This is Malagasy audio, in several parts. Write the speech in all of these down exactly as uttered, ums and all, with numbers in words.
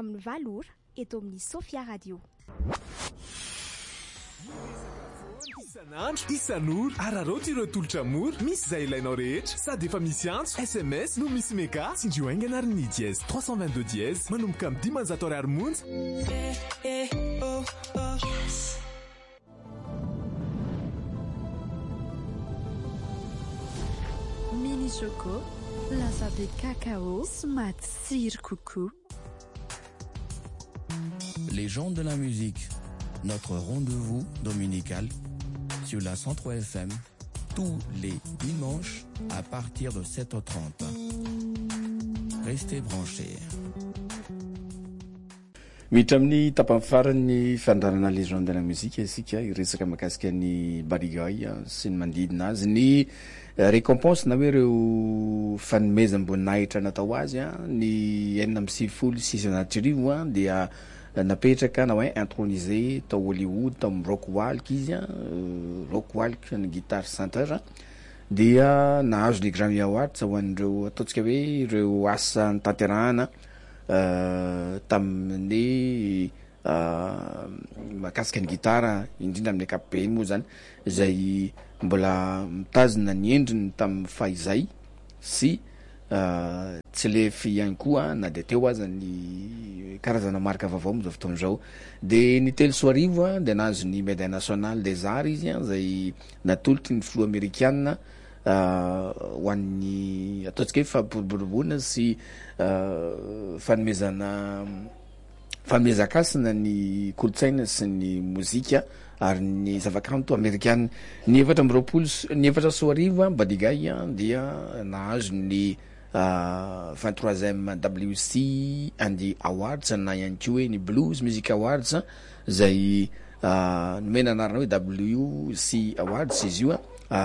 amin'ny valora eto amin'ny Sofia Radio. Isan'andro, isan'ora, araroty ireo tolotra mora, misy izay ilainao rehetra, sady efa misy antso, S M S no misy meka, tsindrio aingana ary ny dièse trois cent vingt-deux dièse, manomboka amin'ny dimanjato ariary monja. Mini Choco, lasa be cacao, smat sir coucou. Les gens de la musique, notre rendez-vous dominical sur la cent trois F M tous les dimanches à partir de sept heures trente. Restez branchés. Mitra amin'ny tapany farany fandarana les gens de la musique isika iresaka mahakasika ny barigay sy ny manodidina azy ny récompense na hoe ireo fanomeza mboninahitra natao azy ny enina amby sivifolo sisy anatrivo dia napetraka na hoe intronisé tao Hollywood tao Rock Walk izy Rock Walk ny guitare chanteur dia nahazo les Grammy Awards ho an'ireo ataontsika hoe ireo asa tanterahana tamin'ny mahakasika ny gitara indrindra amin'ny ankapobeny moa zany izay mbola mitazona ny endriny tamin'ny fahaizay sy tsy lefy ihany koa na de teo aza ny karazana marika vaovao amin'izao fotoan'izao de ny telo sy arivo de nahazo ny médaille nationale des arts izy izay natolotry ny filoha américaine ho an'ny ataontsika hoe fampiboriborina sy fanomezana fanomezan-kasina ny kolotsaina sy ny mozika ary ny zavakanto américaine ny efatra amby roapolo ny efatra sy arivo Badigay dia nahazo ny vingt-troisième W C Andy Awards na ihany koa hoe ny Blues Music Awards izay nomena anarana hoe W C Awards izy io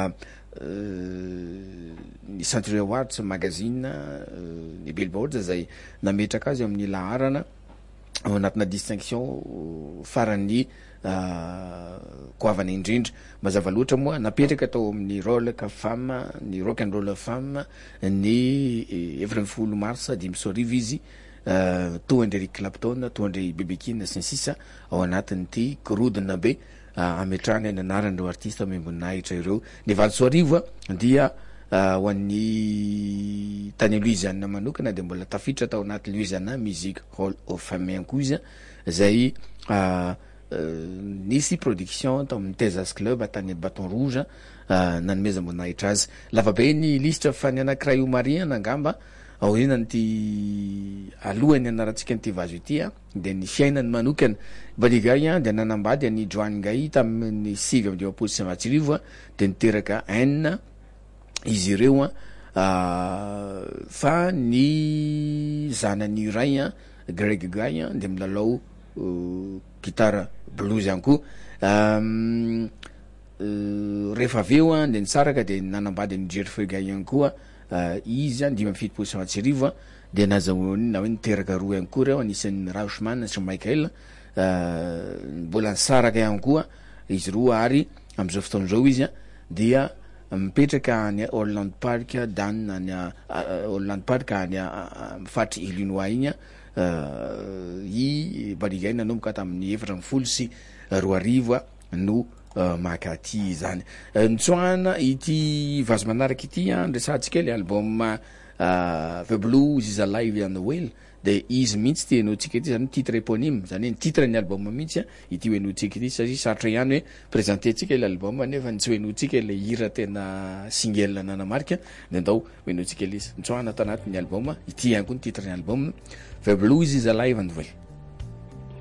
ny Century Awards magazine ny Billboard izay nametraka azy amin'ny laharana ao anatina distinction farany koavana indrindra mazava loatra moa napetraka tao amin'ny rôle ka femme ny rock and roll femme ny efatra amby folo mars dimy sy arivo izy toandry Eric Clapton toandry B B King sy ny sisa ao anatiny ty korodina be ametrahany ny anaran'ireo artiste amemboninahitra ireo ny valo sy arivo dia ho an'ny tany Louisiana manokana de mbola tafiditra tao anaty Louisiana Music Hall of Fame koa izy izay nisy production tao amin'ny Texas Club tany Baton Rouge nanomeza mboninahitra azy lava be ny listre fa ny anankiray io mariana angamba ao ina ny alohany anarantsika nyty vazo ity de ny fiainany manokana Badigay de nanambady ny Joan Gay tamin'ny sivy amby dimampolo sy matsirivo de niteraka enina izy ireo fa ny zanany iray Greg Gay de milalao gitara blues ihany koa rehefa aveo de nisaraka de nanambady ny Jerry Gay ihany koa izy dimy amby fitopolo sy matsirivo de nazahoany na hoe niteraka roa ihany koa reo anisan'ny Rauschmann sy Michael mbola nisaraka ihany koa izy roa ary am'izao fotoan'izao izy dia mipetraka any Holland Park dan any Holland Park any mifatry Illinois igny i Badigay nanomboka tamin'ny efatra amby folo sy roa arivo no makaty zany nitsoahana ity vazo manaraka ity andresantsika le album The Blues is Alive and Well de izy mihitsy ty enotsika ity zany titre éponyme zany ny titre ny album mihitsy ity enotsika ity satria saratra ihany hoe présenter tsika le album nefa tsy enotsika le hira tena single nanamarika de ndao enotsika le nitsoahana tanaty ny album ity ihany koa ny titre ny album The Blues is Alive and Well.